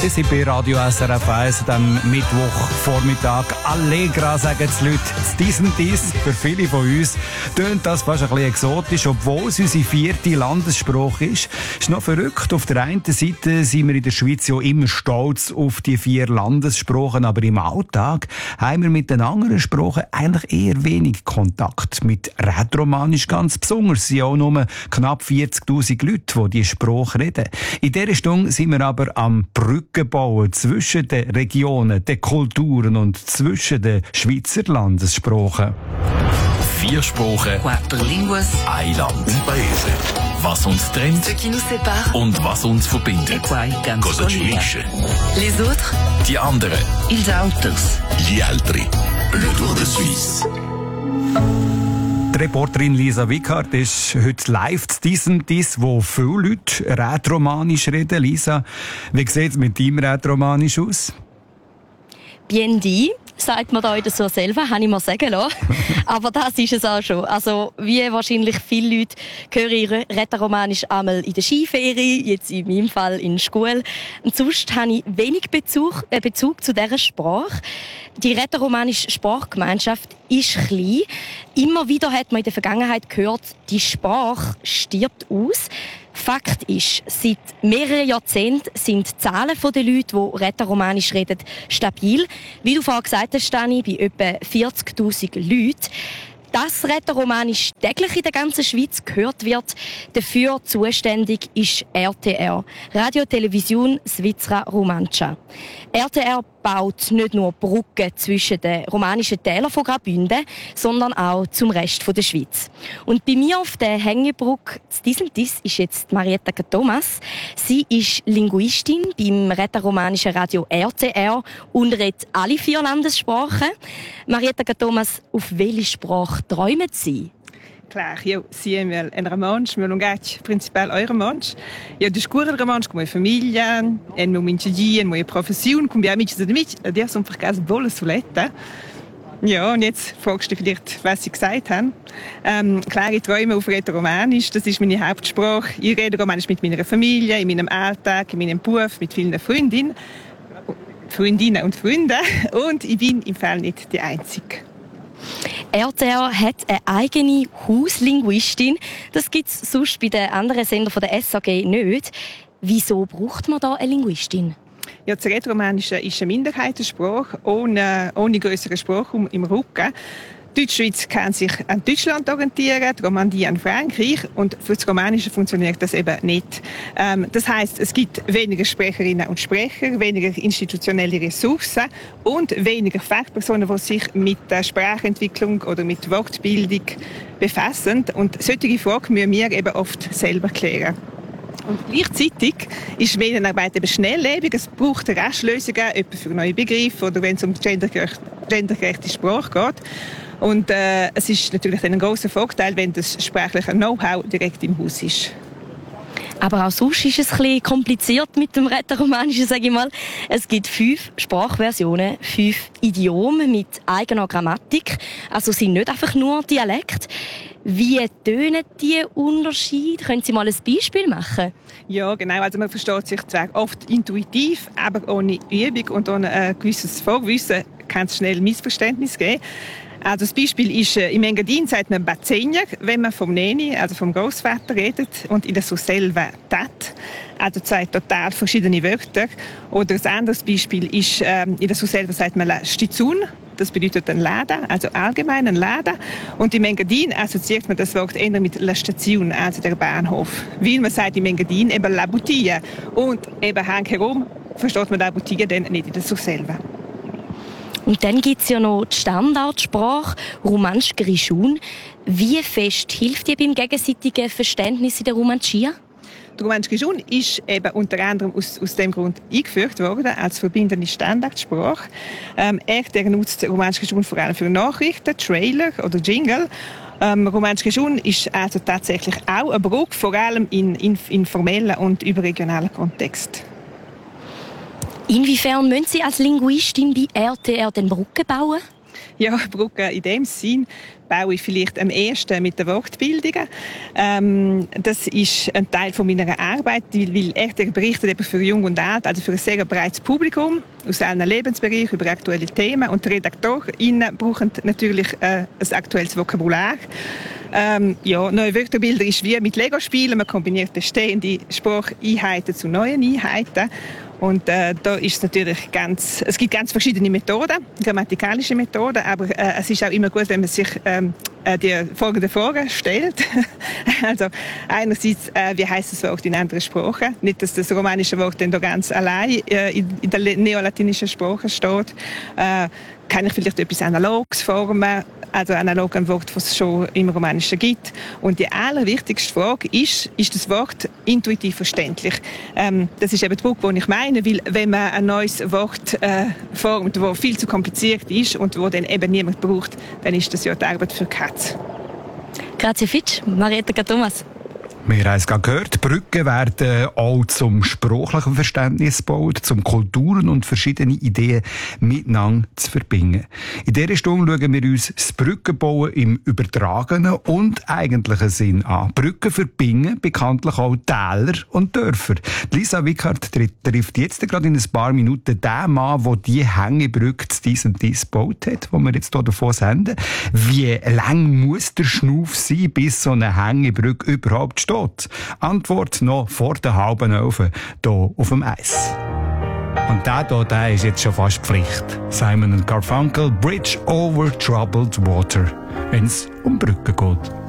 Wir sind bei Radio SRF 1 am Mittwochvormittag. Allegra, sagen die Leute. Dies und dies. Für viele von uns tönt das fast ein bisschen exotisch, obwohl es unsere 4. Landessprache ist. Ist noch verrückt. Auf der einen Seite sind wir in der Schweiz ja immer stolz auf die 4 Landessprachen, aber im Alltag haben wir mit den anderen Sprachen eigentlich eher wenig Kontakt. Mit Rätoromanisch ganz besonders sind auch nur knapp 40'000 Leute, die diese Sprache reden. In dieser Stunde sind wir aber am Brücken bauen zwischen den Regionen, den Kulturen und zwischen den Schweizer Landessprachen. 4 Sprachen, 4 línguas, ein Land, un paese. Was uns trennt ce qui nous sépare, und was uns verbindet. e quai ganz Cosa ci collega. unisce? Les autres, Die anderen. ils autres. Gli altri. Le Tour de Suisse. Die Reporterin Lisa Wickhardt ist heute live zu dies, wo viele Leute Rätoromanisch reden. Lisa, wie sieht es mit deinem Rätoromanisch aus? Bien dit, sagt man da in der so selber, habe ich mir sagen lassen. Aber das ist es auch schon. Also, wie wahrscheinlich viele Leute höre ich Rätoromanisch einmal in der Skiferie, jetzt in meinem Fall in der Schule. Und sonst habe ich wenig Bezug zu dieser Sprache. Die rätoromanische Sprachgemeinschaft ist klein. Immer wieder hat man in der Vergangenheit gehört, die Sprache stirbt aus. Fakt ist, seit mehreren Jahrzehnten sind die Zahlen der Leute, die Rätoromanisch reden, stabil. Wie du vorhin gesagt hast, Dani, bei etwa 40'000 Leuten. Dass Rätoromanisch täglich in der ganzen Schweiz gehört wird, dafür zuständig ist RTR, Radio Television Svizzera Romancia. RTR baut nicht nur Brücken zwischen den romanischen Tälern von Graubünden, sondern auch zum Rest der Schweiz. Und bei mir auf der Hängebrücke dies ist jetzt Marietta Thomas. Sie ist Linguistin beim rätoromanischen Radio RTR und redet alle 4 Landessprachen. Marietta Thomas, auf welche Sprache träumen Sie? Claro, eu sempre em romanche, meu lugar principal é romanche. Eu descubro romanche com minha família, em meu dia, em minha profissão, com meus amigos e amigas. Die sind für ganz bolle Solette. Ja, und jetzt fragst du vielleicht, was sie gesagt haben. Klar, ich träume auf Rätoromanisch, das ist meine Hauptsprache. Ich rede Romanisch mit meiner Familie, in meinem Alltag, in meinem Beruf, mit vielen Freundinnen und Freunden. Und ich bin im Fall nicht die Einzige. RTR hat eine eigene Hauslinguistin. Das gibt es sonst bei den anderen Sendern der SAG nicht. Wieso braucht man da eine Linguistin? Ja, das Rätoromanische ist eine Minderheitensprache, ohne größeren Sprachraum im Rücken. Die Deutschschweiz kann sich an Deutschland orientieren, die Romandie an Frankreich, und für das Romanische funktioniert das eben nicht. Das heisst, es gibt weniger Sprecherinnen und Sprecher, weniger institutionelle Ressourcen und weniger Fachpersonen, die sich mit der Sprachentwicklung oder mit Wortbildung befassen. Und solche Fragen müssen wir eben oft selber klären. Und gleichzeitig ist Medienarbeit eben schnelllebig. Es braucht rasch Lösungen, etwa für neue Begriffe oder wenn es um gendergerechte Sprache geht. Und es ist natürlich ein grosser Vorteil, wenn das sprachliche Know-how direkt im Haus ist. Aber auch sonst ist es ein bisschen kompliziert mit dem Rätoromanischen, sage ich mal. Es gibt 5 Sprachversionen, 5 Idiome mit eigener Grammatik. Also sind nicht einfach nur Dialekt. Wie tönen die Unterschiede? Können Sie mal ein Beispiel machen? Ja, genau. Also man versteht sich zwar oft intuitiv, aber ohne Übung und ohne ein gewisses Vorwissen kann es schnell Missverständnisse geben. Also das Beispiel ist, im Engadin sagt man Bazzenja, wenn man vom Neni, also vom Großvater redet, und in der Surselva Tat, also zwei total verschiedene Wörter. Oder ein anderes Beispiel ist, in der Surselva sagt man La Stizun, das bedeutet ein Laden, also allgemein ein Laden. Und im Engadin assoziiert man das Wort eher mit La Station, also der Bahnhof. Weil man sagt im Engadin eben La Boutique. Und eben herum versteht man La Boutique dann nicht in der Surselva. Und dann gibt es ja noch die Standardsprache, Romansch Grischun. Wie fest hilft die beim gegenseitigen Verständnis in der Romanschia? Der Romansch Grischun ist eben unter anderem aus dem Grund eingeführt worden, als verbindende Standardsprache. Er nutzt Romansch Grischun vor allem für Nachrichten, Trailer oder Jingle. Romansch Grischun ist also tatsächlich auch eine Brücke, vor allem in informellen und überregionalen Kontext. Inwiefern müssen Sie als Linguistin bei RTR den Brücken bauen? Ja, Brücken in dem Sinn baue ich vielleicht am ersten mit den Wortbildungen. Das ist ein Teil von meiner Arbeit, weil er berichtet eben für Jung und Alt, also für ein sehr breites Publikum aus allen Lebensbereichen über aktuelle Themen. Und die RedaktorInnen brauchen natürlich ein aktuelles Vokabular. Neue Wörterbilder ist wie mit Lego-Spielen. Man kombiniert bestehende Spracheinheiten zu neuen Einheiten. Und da ist es natürlich es gibt ganz verschiedene Methoden, grammatikalische Methoden, aber es ist auch immer gut, wenn man sich die folgende Frage stellt. Also einerseits, wie heisst das Wort in anderen Sprachen? Nicht, dass das romanische Wort dann da ganz allein in der neolatinischen Sprache steht. Kann ich vielleicht etwas Analoges formen, also analog ein Wort, das es schon im Romanischen gibt. Und die allerwichtigste Frage ist das Wort intuitiv verständlich? Das ist eben die Brücke, die ich meine, weil wenn man ein neues Wort formt, das viel zu kompliziert ist und wo dann eben niemand braucht, dann ist das ja die Arbeit für Katz. Grazie Fitsch, Marietta Thomas. Wir haben es gerade gehört, Brücken werden auch zum sprachlichen Verständnis gebaut, zum Kulturen und verschiedene Ideen miteinander zu verbinden. In dieser Stunde schauen wir uns das Brückenbauen im übertragenen und eigentlichen Sinn an. Brücken verbinden bekanntlich auch Täler und Dörfer. Lisa Wickert trifft jetzt gerade in ein paar Minuten den Mann, der die Hängebrücke zu dies und dies gebaut hat, die wir jetzt hier davon senden. Wie lang muss der Schnuff sein, bis so eine Hängebrücke überhaupt steht? Antwort noch vor der halben 11 hier auf dem Eis. Und der ist jetzt schon fast Pflicht. Simon & Garfunkel, Bridge over Troubled Water, wenn es um Brücken geht.